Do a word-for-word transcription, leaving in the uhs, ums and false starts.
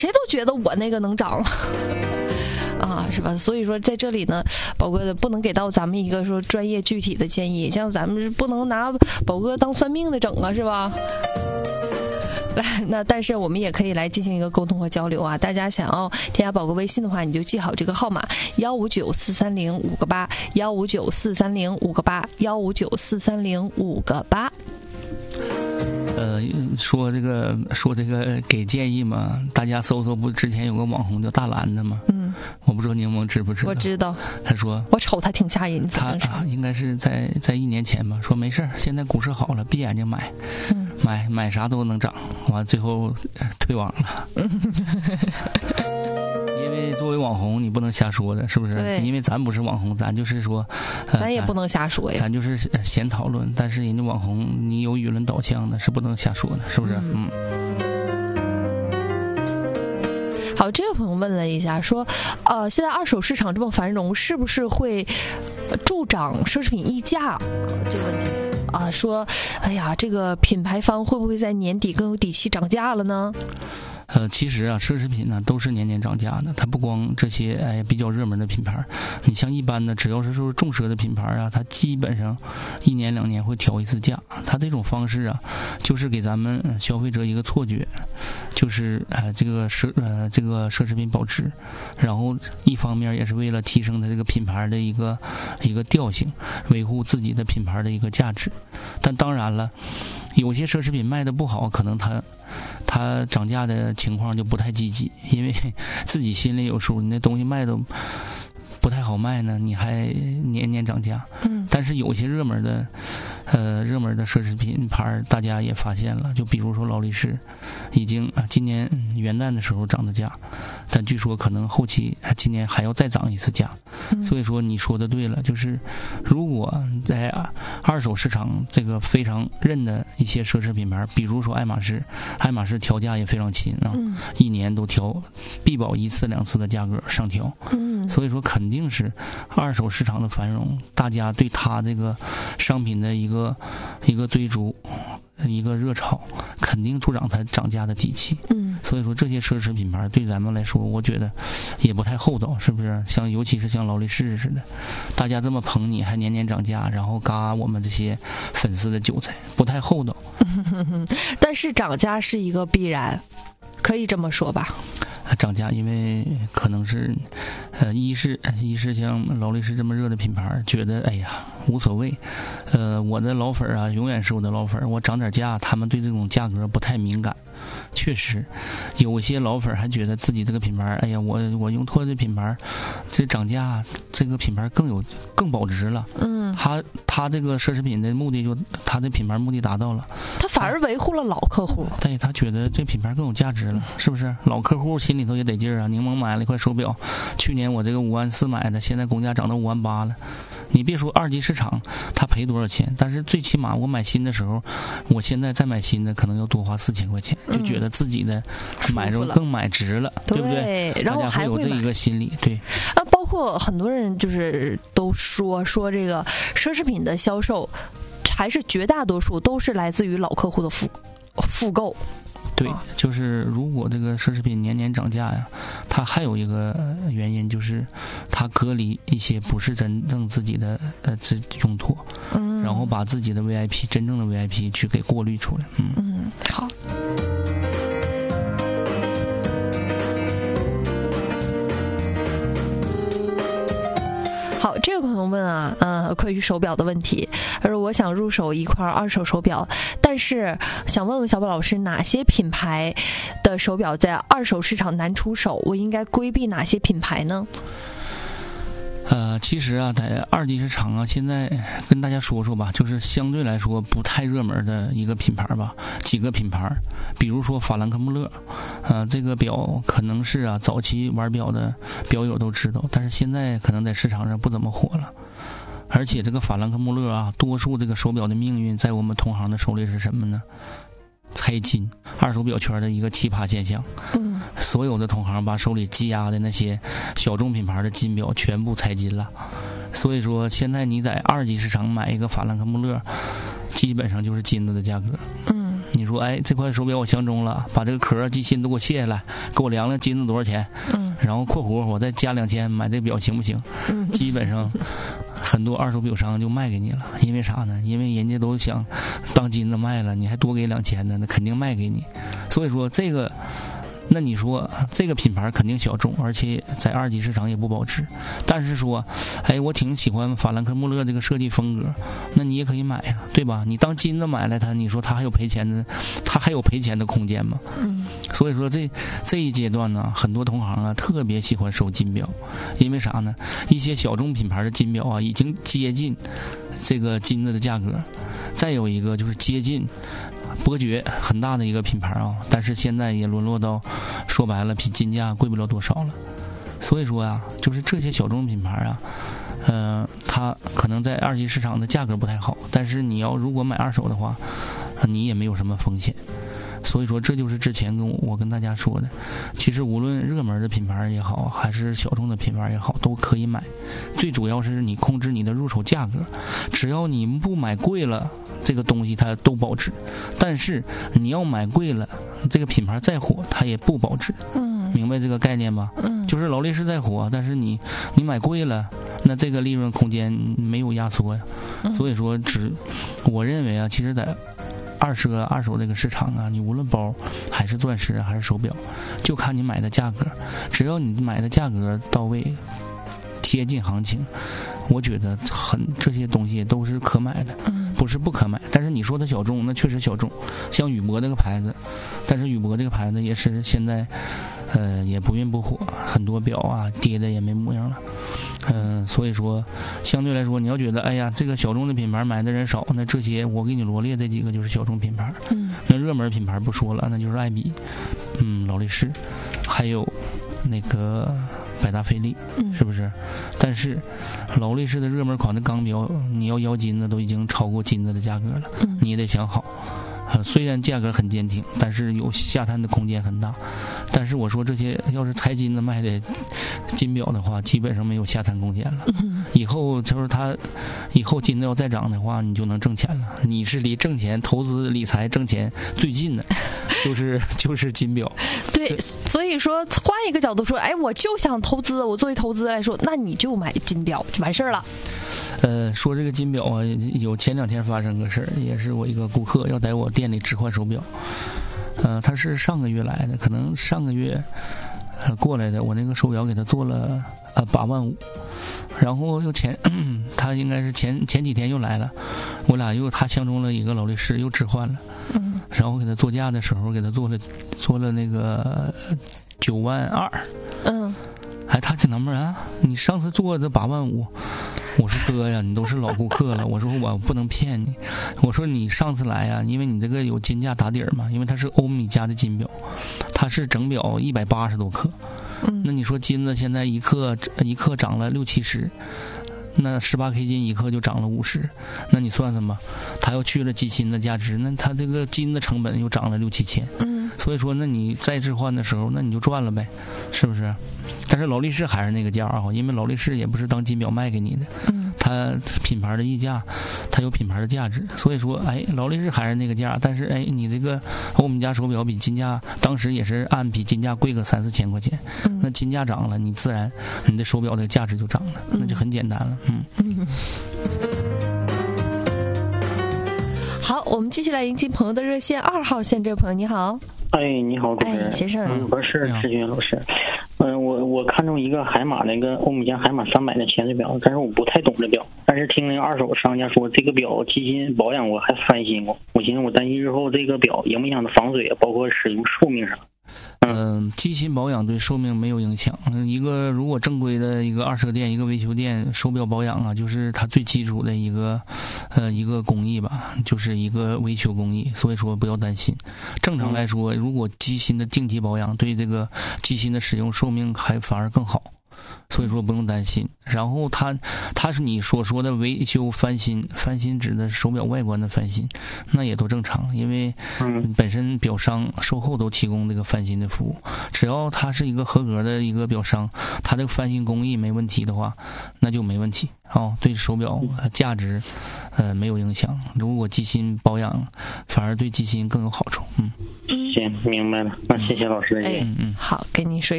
谁都觉得我那个能涨啊，是吧？所以说在这里呢，宝哥不能给到咱们一个说专业具体的建议，像咱们不能拿宝哥当算命的整啊，是吧？那但是我们也可以来进行一个沟通和交流啊！大家想要添加宝哥微信的话，你就记好这个号码：幺五九四三零五个八，幺五九四三零五个八，幺五九四三零五个八。 呃，说这个说这个给建议嘛，大家搜搜，不之前有个网红叫大蓝的吗？ 嗯， 我不知道柠檬知不知道？ 我知道。 他说我瞅他挺吓人。 他啊，应该是在在一年前吧，说没事，现在股市好了，闭眼睛买，嗯、买买啥都能涨，完最后退网了。因为作为网红，你不能瞎说的，是不是？因为咱不是网红，咱就是说， 呃、咱也不能瞎说呀。 咱就是闲讨论，但是人家网红，你有舆论导向的，是不能瞎说的，是不是？嗯。 嗯好，这位朋友问了一下，说，呃，现在二手市场这么繁荣，是不是会助长奢侈品溢价？这个问题啊、呃，说，哎呀，这个品牌方会不会在年底更有底气涨价了呢？ 呃，其实啊，奢侈品呢都是年年涨价的，它不光这些哎比较热门的品牌，你像一般的只要是说重奢的品牌啊，它基本上一年两年会调一次价。它这种方式啊，就是给咱们消费者一个错觉，就是呃这个奢呃这个奢侈品保值，然后一方面也是为了提升它这个品牌的一个一个调性，维护自己的品牌的一个价值。但当然了，有些奢侈品卖的不好，可能它它涨价的情况就不太积极，因为自己心里有数，你那东西卖都不太好卖呢，你还年年涨价。嗯，但是有些热门的呃热门的奢侈品牌大家也发现了，就比如说劳力士已经啊今年元旦的时候涨的价，但据说可能后期今年还要再涨一次价。嗯、所以说你说的对了，就是如果在二手市场这个非常认的一些奢侈品牌，比如说爱马仕，爱马仕调价也非常勤啊，嗯、一年都调必保一次两次的价格上调。嗯，所以说肯定是二手市场的繁荣，大家对它这个商品的一个一个追逐，一个热潮，肯定助长它涨价的底气。嗯，所以说这些奢侈品牌对咱们来说，我觉得也不太厚道，是不是？像尤其是像劳力士似的，大家这么捧你，还年年涨价，然后嘎我们这些粉丝的韭菜，不太厚道。 但是涨价是一个必然，可以这么说吧？ 涨价，因为可能是，呃，一是一是像劳力士这么热的品牌，觉得哎呀无所谓，呃，我的老粉啊，永远是我的老粉，我涨点价，他们对这种价格不太敏感。确实，有些老粉还觉得自己这个品牌，哎呀，我我用错这品牌，这涨价，这个品牌更有更保值了。嗯，他他这个奢侈品的目的就他的品牌目的达到了， 他反而维护了老客户。 对，他觉得这品牌更有价值了，是不是？老客户心里头也得劲儿啊。柠檬买了一块手表，去年我这个五万四买的，现在公价涨到五万八了。你别说二级市场他赔多少钱，但是最起码我买新的时候，我现在再买新的可能要多花四千块钱，就觉得自己的买着更买值了， 对不对？ 然后还会有这一个心理，对。 啊，包括很多人就是都说说这个奢侈品的销售，还是绝大多数都是来自于老客户的复复购。 对，就是如果这个奢侈品年年涨价呀，它还有一个原因就是它隔离一些不是真正自己的呃这用途，嗯，然后把自己的 V I P 真正的 V I P 去给过滤出来。嗯嗯，好。好，这个朋友问啊，呃，关于手表的问题，他说我想入手一块二手手表，但是想问问小宝老师，哪些品牌的手表在二手市场难出手？我应该规避哪些品牌呢？ 呃，其实啊，在二级市场啊，现在跟大家说说吧，就是相对来说不太热门的一个品牌吧，几个品牌，比如说法兰克穆勒，呃，这个表可能是啊，早期玩表的表友都知道，但是现在可能在市场上不怎么火了。而且这个法兰克穆勒啊，多数这个手表的命运在我们同行的手里是什么呢？拆金，二手表圈的一个奇葩现象。嗯，所有的同行把手里积压的那些小众品牌的金表全部拆金了。所以说，现在你在二级市场买一个法兰克穆勒，基本上就是金子的价格。嗯，你说说，哎，这块手表我相中了，把这个壳机芯都给我卸下来，给我量量金子多少钱， 嗯， 然后括弧我再加两千买这个表行不行？嗯，基本上很多二手表商就卖给你了，因为啥呢？因为人家都想当金子卖了，你还多给两千呢，那肯定卖给你。所以说这个。那你说这个品牌肯定小众，而且在二级市场也不保值。但是说，哎，我挺喜欢法兰克穆勒这个设计风格，那你也可以买呀，对吧？你当金子买来它，你说它还有赔钱的，它还有赔钱的空间吗？嗯。所以说这这一阶段呢，很多同行啊特别喜欢收金表，因为啥呢？一些小众品牌的金表啊已经接近这个金子的价格，再有一个就是接近。伯爵很大的一个品牌啊，但是现在也沦落到说白了比金价贵不了多少了。所以说啊，就是这些小众品牌啊，呃，它可能在二级市场的价格不太好，但是你要如果买二手的话，你也没有什么风险。所以说这就是之前跟我我跟大家说的，其实无论热门的品牌也好，还是小众的品牌也好，都可以买。最主要是你控制你的入手价格，只要你不买贵了，这个东西它都保值。但是你要买贵了，这个品牌再火，它也不保值。嗯，明白这个概念吧？嗯，就是劳力士再火，但是你你买贵了，那这个利润空间没有压缩呀。所以说只，我认为啊，其实在二奢二手这个市场啊，你无论包还是钻石还是手表，就看你买的价格。只要你买的价格到位，贴近行情，我觉得很这些东西都是可买的，不是不可买。但是你说的小众，那确实小众。像宇舶这个牌子，但是宇舶这个牌子也是现在，呃，也不温不火，很多表啊跌的也没模样了。嗯、呃，所以说相对来说，你要觉得哎呀这个小众的品牌买的人少，那这些我给你罗列这几个就是小众品牌。嗯，那热门品牌不说了，那就是爱彼，嗯，劳力士，还有那个百达翡丽，是不是？但是劳力士的热门款的钢表，你要要金子都已经超过金子的价格了，你也得想好。呃，虽然价格很坚挺，但是有下探的空间很大。但是我说这些要是财金子卖的金表的话，基本上没有下探空间了。以后就是它，以后金子要再涨的话，你就能挣钱了。你是离挣钱、投资理财挣钱最近的，就是就是金表。 对，所以说换一个角度说，哎，我就想投资，我作为投资来说，那你就买金表就完事儿了。 呃，说这个金表啊，有前两天发生个事儿，也是我一个顾客要在我店里置换手表，呃，他是上个月来的，可能上个月呃过来的，我那个手表给他做了呃八万五，然后又前他应该是前前几天又来了，我俩又他相中了一个劳力士又置换了，嗯，然后给他做价的时候给他做了做了那个九万二，嗯。哎，他挺纳闷啊！你上次做的八万五，我说哥呀，你都是老顾客了，我说我不能骗你，我说你上次来呀，因为你这个有金价打底儿嘛，因为它是欧米茄的金表，它是整表一百八十多克，嗯，那你说金子现在一克一克涨了六七十。那十八 K 金一克就涨了五十，那你算算吧，他又去了机芯的价值，那他这个金的成本又涨了六七千，嗯，所以说那你再置换的时候，那你就赚了呗，是不是？但是劳力士还是那个价啊，因为劳力士也不是当金表卖给你的，嗯，它品牌的溢价，它有品牌的价值，所以说哎，劳力士还是那个价，但是哎，你这个欧米茄手表比金价当时也是按比金价贵个三四千块钱，嗯，那金价涨了，你自然你的手表的价值就涨了，那就很简单了。嗯嗯， 好，我们继续来迎接朋友的热线。二号线这位朋友你好。 哎，你好，主持人， 哎，先生， 嗯，我是石军老师。嗯，我我看中一个海马那个欧米茄海马三百的潜水表，但是我不太懂这表，但是听那个二手商家说这个表机芯保养我还翻新过，我寻思我担心日后这个表影不影响它防水，包括使用寿命上。 嗯、呃，机芯保养对寿命没有影响。一个如果正规的一个二手店、一个维修店，手表保养啊，就是它最基础的一个，呃，一个工艺吧，就是一个维修工艺。所以说不要担心。正常来说，如果机芯的定期保养，对这个机芯的使用寿命还反而更好。所以说不用担心。然后它它是你所说的维修翻新，翻新指的手表外观的翻新，那也都正常，因为本身表商售后都提供这个翻新的服务，只要它是一个合格的一个表商，它这个翻新工艺没问题的话，那就没问题啊、哦，对手表价值呃没有影响。如果机芯保养，反而对机芯更有好处。嗯， 行，明白了。那谢谢老师的建议。 嗯嗯， 好，跟你说。